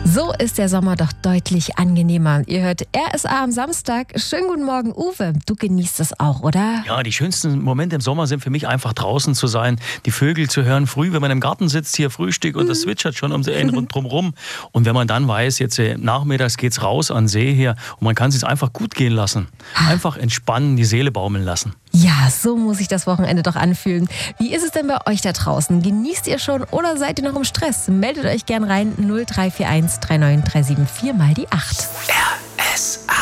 So ist der Sommer doch deutlich angenehmer. Ihr hört RSA am Samstag. Schönen guten Morgen, Uwe. Du genießt es auch, oder? Ja, die schönsten Momente im Sommer sind für mich einfach draußen zu sein, die Vögel zu hören, früh, wenn man im Garten sitzt, hier Frühstück und das zwitschert schon um drumherum. Und wenn man dann weiß, jetzt nachmittags geht's raus an den See hier und man kann es sich einfach gut gehen lassen. Einfach entspannen, die Seele baumeln lassen. Ja, so muss sich das Wochenende doch anfühlen. Wie ist es denn bei euch da draußen? Genießt ihr schon oder seid ihr noch im Stress? Meldet euch gern rein 0341 39 374 mal die 8.